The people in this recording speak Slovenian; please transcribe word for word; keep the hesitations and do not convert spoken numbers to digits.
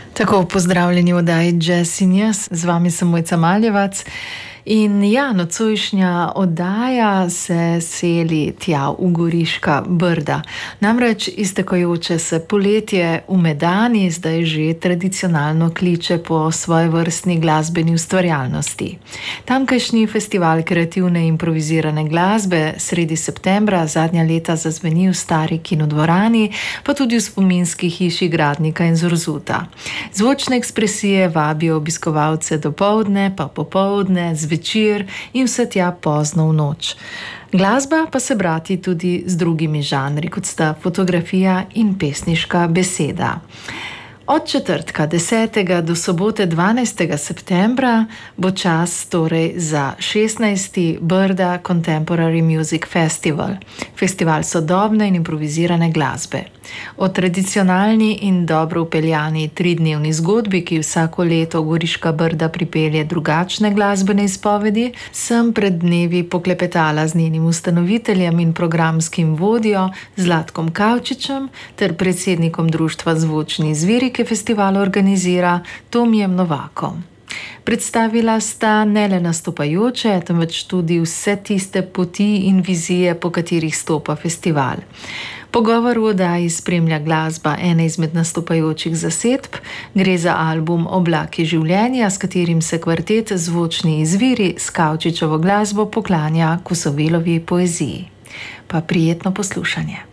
Tako, pozdravljeni v oddaji Jazz in jaz, z vami sem Mojca Maljevac. In ja, nocojšnja oddaja se seli tja v Goriška Brda. Namreč iztekajoče se poletje v Medani zdaj že tradicionalno kliče po svojevrstni glasbeni ustvarjalnosti. Tamkajšnji festival kreativne improvizirane glasbe sredi septembra zadnja leta zazveni v stari kinodvorani, pa tudi v spominski hiši Gradnika in Zorzuta. Zvočne ekspresije vabijo obiskovalce dopoldne, pa popoldne, zvečer in vse tja pozno v noč. Glasba pa se brati tudi z drugimi žanri, kot sta fotografija in pesniška beseda. Od četrtka desetega do sobote dvanajstega septembra bo čas torej za šestnajsti Brda Contemporary Music Festival, festival sodobne in improvizirane glasbe. O tradicionalni in dobro upeljani tridnevni zgodbi, ki vsako leto v Goriška Brda pripelje drugačne glasbene izpovedi, sem pred dnevi poklepetala z njenim ustanoviteljem in programskim vodjo Zlatkom Kavčičem ter predsednikom društva Zvočni izviri, ki festival organizira, Tomijem Novakom. Predstavila sta ne le nastopajoče, temveč tudi vse tiste poti in vizije, po katerih stopa festival. Pogovor v oddaji spremlja glasba ene izmed nastopajočih zasedb. Gre za album Oblaki življenja, s katerim se kvartet Zvočni izviri s Kavčičevo glasbo poklanja Kosovelovi poeziji. Pa prijetno poslušanje.